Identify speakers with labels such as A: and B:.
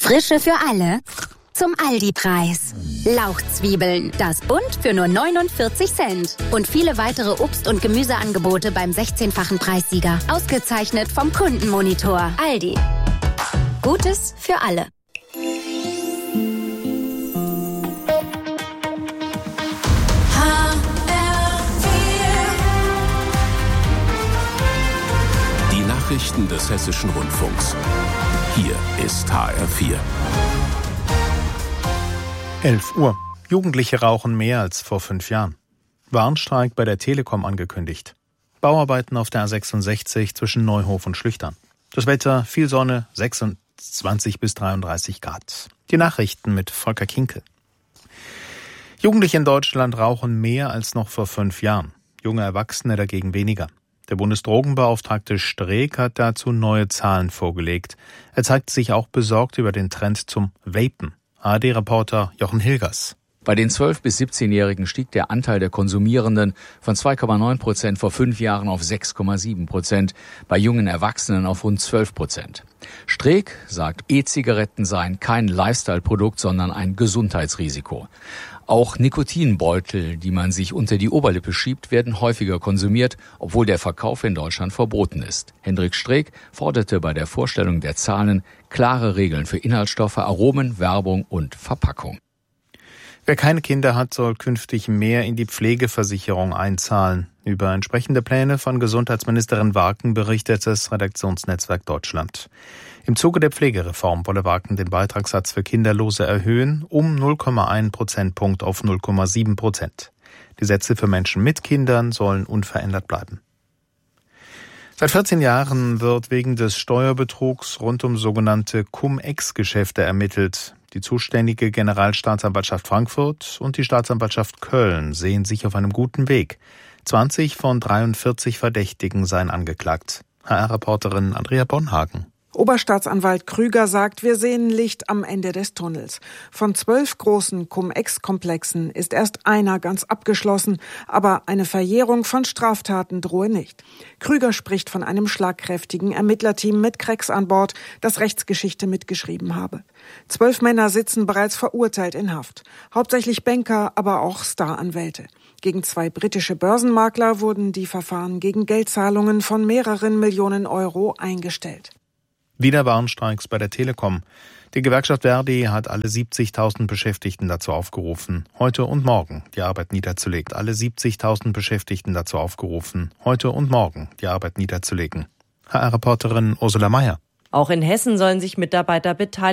A: Frische für alle zum Aldi-Preis. Lauchzwiebeln, das Bund für nur 49 Cent. Und viele weitere Obst- und Gemüseangebote beim 16-fachen Preissieger. Ausgezeichnet vom Kundenmonitor. Aldi. Gutes für alle.
B: Die Nachrichten des Hessischen Rundfunks. Hier ist HR4.
C: 11 Uhr. Jugendliche rauchen mehr als vor 5 Jahren. Warnstreik bei der Telekom angekündigt. Bauarbeiten auf der A66 zwischen Neuhof und Schlüchtern. Das Wetter, viel Sonne, 26 bis 33 Grad. Die Nachrichten mit Volker Kinkel. Jugendliche in Deutschland rauchen mehr als noch vor 5 Jahren. Junge Erwachsene dagegen weniger. Der Bundesdrogenbeauftragte Streeck hat dazu neue Zahlen vorgelegt. Er zeigt sich auch besorgt über den Trend zum Vapen. ARD-Reporter Jochen Hilgers.
D: Bei den 12- bis 17-Jährigen stieg der Anteil der Konsumierenden von 2,9% vor 5 Jahren auf 6,7%, bei jungen Erwachsenen auf rund 12%. Streeck sagt, E-Zigaretten seien kein Lifestyle-Produkt, sondern ein Gesundheitsrisiko. Auch Nikotinbeutel, die man sich unter die Oberlippe schiebt, werden häufiger konsumiert, obwohl der Verkauf in Deutschland verboten ist. Hendrik Streeck forderte bei der Vorstellung der Zahlen klare Regeln für Inhaltsstoffe, Aromen, Werbung und Verpackung.
C: Wer keine Kinder hat, soll künftig mehr in die Pflegeversicherung einzahlen. Über entsprechende Pläne von Gesundheitsministerin Warken berichtet das Redaktionsnetzwerk Deutschland. Im Zuge der Pflegereform wolle Warken den Beitragssatz für Kinderlose erhöhen, um 0,1 Prozentpunkt auf 0,7%. Die Sätze für Menschen mit Kindern sollen unverändert bleiben. Seit 14 Jahren wird wegen des Steuerbetrugs rund um sogenannte Cum-Ex-Geschäfte ermittelt. Die zuständige Generalstaatsanwaltschaft Frankfurt und die Staatsanwaltschaft Köln sehen sich auf einem guten Weg. 20 von 43 Verdächtigen seien angeklagt. HR-Reporterin Andrea Bonhagen.
E: Oberstaatsanwalt Krüger sagt, wir sehen Licht am Ende des Tunnels. Von 12 großen Cum-Ex-Komplexen ist erst einer ganz abgeschlossen, aber eine Verjährung von Straftaten drohe nicht. Krüger spricht von einem schlagkräftigen Ermittlerteam mit Cracks an Bord, das Rechtsgeschichte mitgeschrieben habe. 12 Männer sitzen bereits verurteilt in Haft. Hauptsächlich Banker, aber auch Staranwälte. Gegen 2 britische Börsenmakler wurden die Verfahren gegen Geldzahlungen von mehreren Millionen Euro eingestellt.
C: Wieder Warnstreiks bei der Telekom. Die Gewerkschaft Verdi hat alle 70.000 Beschäftigten dazu aufgerufen, heute und morgen die Arbeit niederzulegen. Alle 70.000 Beschäftigten dazu aufgerufen, heute und morgen die Arbeit niederzulegen. HR-Reporterin Ursula Mayer.
F: Auch in Hessen sollen sich Mitarbeiter beteiligen.